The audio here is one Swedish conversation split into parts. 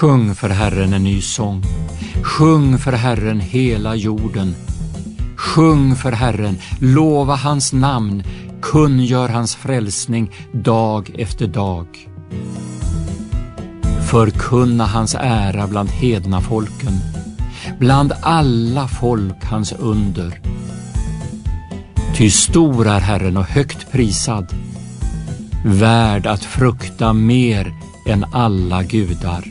Sjung för Herren en ny sång. Sjung för Herren hela jorden. Sjung för Herren, lova hans namn, kungör hans frälsning dag efter dag. Förkunna hans ära bland hedna folken, bland alla folk hans under. Ty stor är Herren och högt prisad, värd att frukta mer än alla gudar.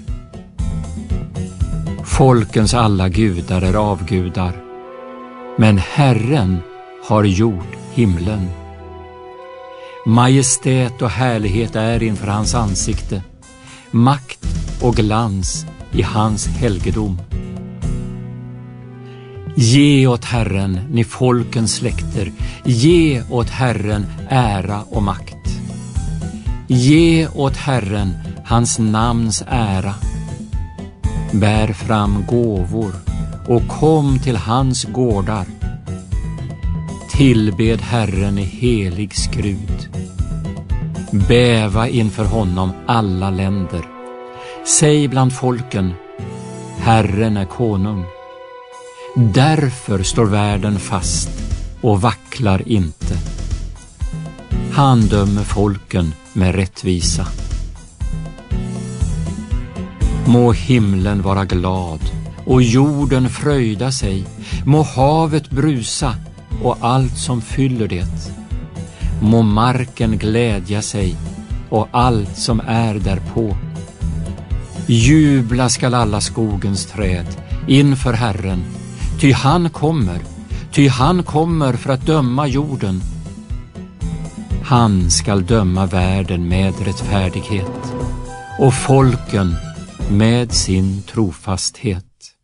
Folkens alla gudar är avgudar, men Herren har gjort himlen. Majestät och härlighet är inför hans ansikte, makt och glans i hans helgedom. Ge åt Herren, ni folkens släkter, ge åt Herren ära och makt. Ge åt Herren hans namns ära. Bär fram gåvor och kom till hans gårdar. Tillbed Herren i helig skrud. Bäva inför honom alla länder. Säg bland folken, Herren är konung. Därför står världen fast och vacklar inte. Han dömer folken med rättvisa. Må himlen vara glad och jorden fröjda sig. Må havet brusa och allt som fyller det. Må marken glädja sig och allt som är därpå. Jubla skall alla skogens träd inför Herren, ty han kommer för att döma jorden. Han skall döma världen med rättfärdighet och folken med sin trofasthet.